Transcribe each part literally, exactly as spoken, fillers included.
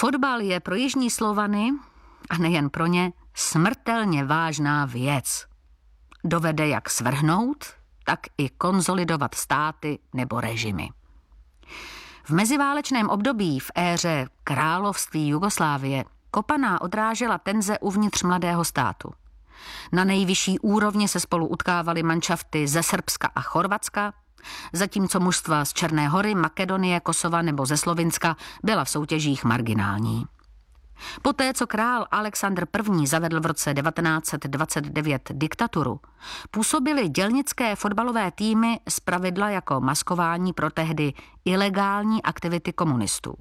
Fotbal je pro jižní Slovany, a nejen pro ně, smrtelně vážná věc. Dovede jak svrhnout, tak i konsolidovat státy nebo režimy. V meziválečném období v éře království Jugoslávie kopaná odrážela tenze uvnitř mladého státu. Na nejvyšší úrovni se spolu utkávaly manšafty ze Srbska a Chorvatska, zatímco mužstva z Černé Hory, Makedonie, Kosova nebo ze Slovinska byla v soutěžích marginální. Poté, co král Alexandr I. zavedl v roce devatenáct set dvacet devět diktaturu, působily dělnické fotbalové týmy zpravidla jako maskování pro tehdy ilegální aktivity komunistů.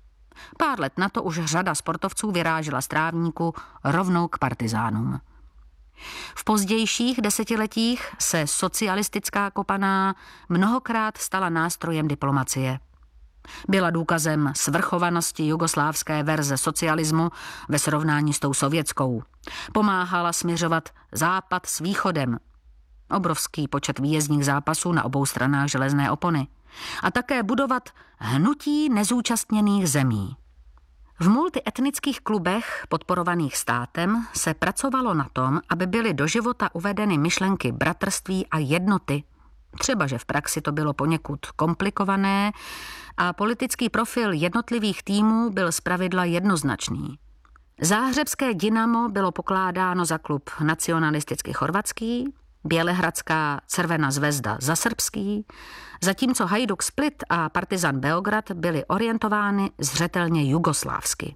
Pár let na to už řada sportovců vyrážela z trávníku rovnou k partizánům. V pozdějších desetiletích se socialistická kopaná mnohokrát stala nástrojem diplomacie. Byla důkazem svrchovanosti jugoslávské verze socialismu ve srovnání s tou sovětskou. Pomáhala směřovat západ s východem. Obrovský počet výjezdních zápasů na obou stranách železné opony. A také budovat hnutí nezúčastněných zemí. V multietnických klubech podporovaných státem se pracovalo na tom, aby byly do života uvedeny myšlenky bratrství a jednoty. Třeba, že v praxi to bylo poněkud komplikované a politický profil jednotlivých týmů byl zpravidla jednoznačný. Záhřebské Dinamo bylo pokládáno za klub nacionalisticky chorvatský, Bělehradská Crvena zvezda za srbský, zatímco Hajduk Split a Partizan Beograd byly orientovány zřetelně jugoslávsky.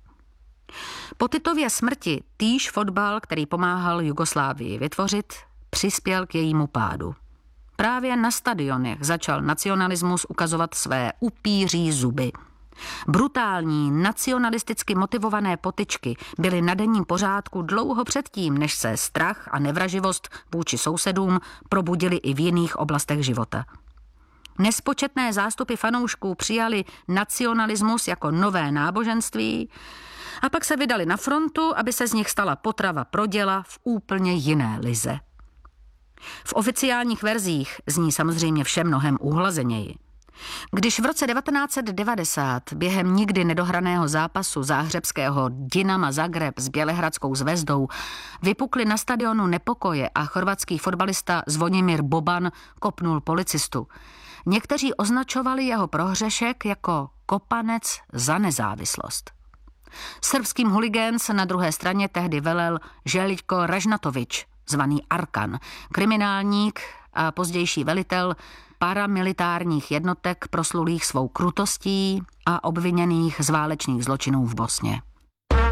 Po Titově smrti týž fotbal, který pomáhal Jugoslávii vytvořit, přispěl k jejímu pádu. Právě na stadionech začal nacionalismus ukazovat své upíří zuby. Brutální, nacionalisticky motivované potyčky byly na denním pořádku dlouho předtím, než se strach a nevraživost vůči sousedům probudili i v jiných oblastech života. Nespočetné zástupy fanoušků přijali nacionalismus jako nové náboženství a pak se vydali na frontu, aby se z nich stala potrava pro děla v úplně jiné lize. V oficiálních verzích zní samozřejmě vše mnohem uhlazeněji. Když v roce devatenáct set devadesát během nikdy nedohraného zápasu záhřebského Dinama Zagreb s Bělehradskou zvezdou vypukly na stadionu nepokoje a chorvatský fotbalista Zvonimir Boban kopnul policistu, někteří označovali jeho prohřešek jako kopanec za nezávislost. Srbským huligánc na druhé straně tehdy velel Željko Ražnatovič, zvaný Arkan, kriminálník a pozdější velitel paramilitárních jednotek proslulých svou krutostí a obviněných z válečných zločinů v Bosně.